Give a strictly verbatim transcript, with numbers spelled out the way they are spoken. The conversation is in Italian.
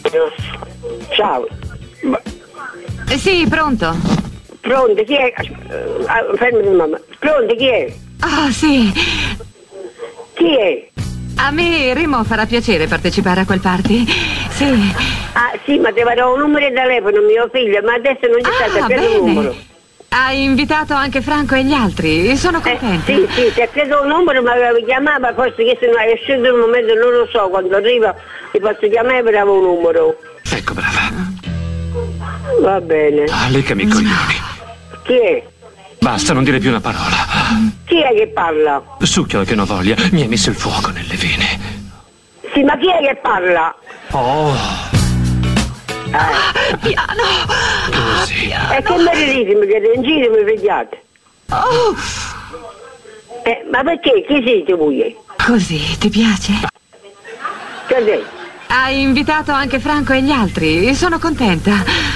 Ciao. Eh, sì, pronto. Pronto, chi è? Uh, fermati, mamma. Pronto, chi è? Ah, sì. Chi è? A me Remo farà piacere partecipare a quel party. Sì. Ah, sì, ma ti darò un numero di telefono, mio figlio, ma adesso non ci sta, Ah, ti ha preso un numero. Hai invitato anche Franco e gli altri? Sono contenta. Eh, sì, sì, ti ha preso un numero, ma chiamava, forse che se non è sceso un momento, non lo so, quando arriva ti posso chiamare per avere un numero. Ecco, brava. Va bene. Ah, leccami i coglioni. Chi è? Basta, non dire più una parola. Chi è che parla? Succhio che ne ho voglia, mi hai messo il fuoco nelle vene. Sì, ma chi è che parla? Oh. Ah, piano. Così. Ah, E che meritissimo che in giro mi pigliate. Oh. Eh, ma perché? Chi siete voi? Così, ti piace? Che sei? Hai invitato anche Franco e gli altri? Sono contenta.